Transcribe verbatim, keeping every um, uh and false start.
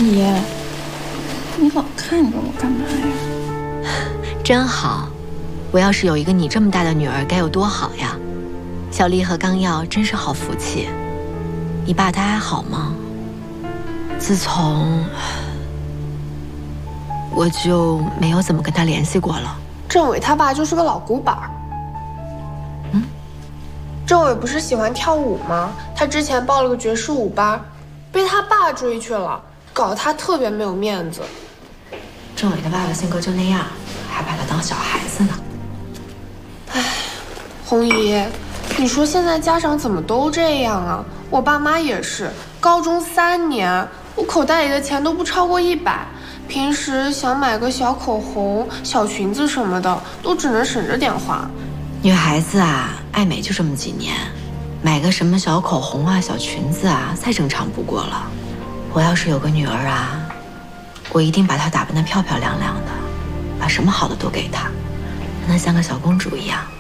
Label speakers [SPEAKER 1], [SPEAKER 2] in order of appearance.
[SPEAKER 1] 姨，你老看着我干嘛呀？
[SPEAKER 2] 真好，我要是有一个你这么大的女儿，该有多好呀！小丽和刚耀真是好福气。你爸他还好吗？自从我就没有怎么跟他联系过了。
[SPEAKER 3] 政委他爸就是个老古板儿。
[SPEAKER 2] 嗯，
[SPEAKER 3] 政委不是喜欢跳舞吗？他之前报了个爵士舞班，被他爸追去了，搞得他特别没有面子。
[SPEAKER 2] 政委的爸爸性格就那样，还把他当小孩子呢。
[SPEAKER 3] 唉，红姨，你说现在家长怎么都这样啊？我爸妈也是，高中三年，我口袋里的钱都不超过一百，平时想买个小口红、小裙子什么的，都只能省着点花。
[SPEAKER 2] 女孩子啊，爱美就这么几年，买个什么小口红啊、小裙子啊，再正常不过了。我要是有个女儿啊，我一定把她打扮得漂漂亮亮的，把什么好的都给她，让她像个小公主一样。